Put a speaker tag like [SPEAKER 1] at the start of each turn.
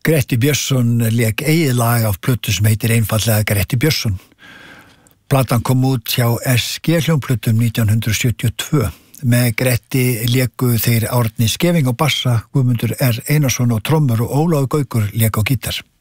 [SPEAKER 1] Gretti Björnsson lék eigið lag af plötu sem heitir einfallega Gretti Björnsson. Platan kom út hjá SG hljómplötum 1972. Með Gretti léku þeir Árni Skeving á bassa, Guðmundur R. Einarsson á trommur og Ólafur Gaukur lék á gítar.